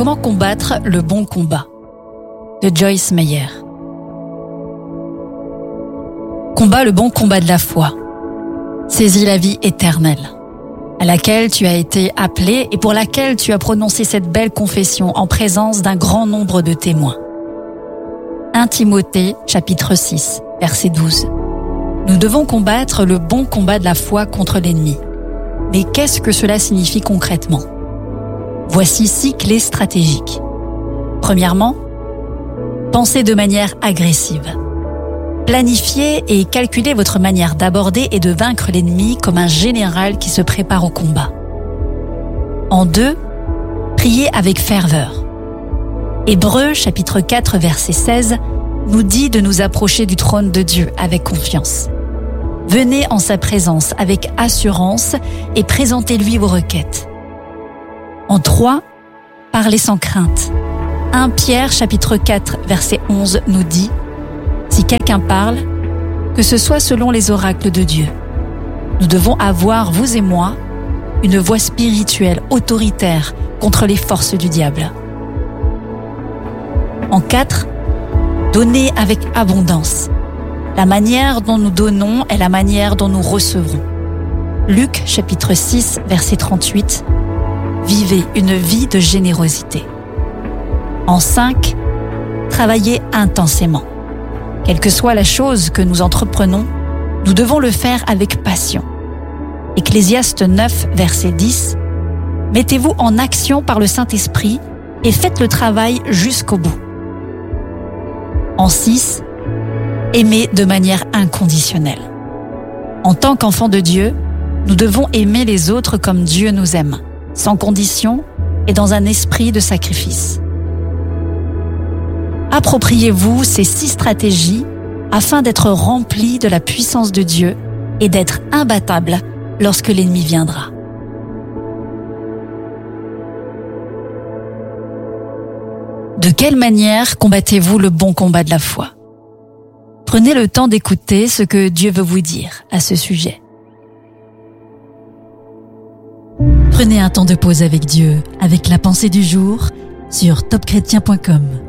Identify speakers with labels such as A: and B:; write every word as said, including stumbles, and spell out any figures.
A: Comment combattre le bon combat de Joyce Meyer. Combat le bon combat de la foi. Saisis la vie éternelle, à laquelle tu as été appelé et pour laquelle tu as prononcé cette belle confession en présence d'un grand nombre de témoins. premier Timothée, chapitre six, verset douze. Nous devons combattre le bon combat de la foi contre l'ennemi. Mais qu'est-ce que cela signifie concrètement? Voici six clés stratégiques. Premièrement, pensez de manière agressive. Planifiez et calculez votre manière d'aborder et de vaincre l'ennemi comme un général qui se prépare au combat. En deux, priez avec ferveur. Hébreux, chapitre quatre, verset seize, nous dit de nous approcher du trône de Dieu avec confiance. Venez en sa présence avec assurance et présentez-lui vos requêtes. En trois, parlez sans crainte. premier Pierre, chapitre quatre, verset onze, nous dit « Si quelqu'un parle, que ce soit selon les oracles de Dieu. Nous devons avoir, vous et moi, une voix spirituelle autoritaire contre les forces du diable. » En quatre, donnez avec abondance. La manière dont nous donnons est la manière dont nous recevrons. Luc, chapitre six, verset trente-huit. Vivez une vie de générosité. En cinq, travaillez intensément. Quelle que soit la chose que nous entreprenons, nous devons le faire avec passion. Ecclésiaste neuf, verset dix. Mettez-vous en action par le Saint-Esprit et faites le travail jusqu'au bout. En six, aimez de manière inconditionnelle. En tant qu'enfants de Dieu, nous devons aimer les autres comme Dieu nous aime, sans condition et dans un esprit de sacrifice. Appropriez-vous ces six stratégies afin d'être remplis de la puissance de Dieu et d'être imbattables lorsque l'ennemi viendra. De quelle manière combattez-vous le bon combat de la foi? Prenez le temps d'écouter ce que Dieu veut vous dire à ce sujet. Prenez un temps de pause avec Dieu, avec la pensée du jour sur top chrétien point com.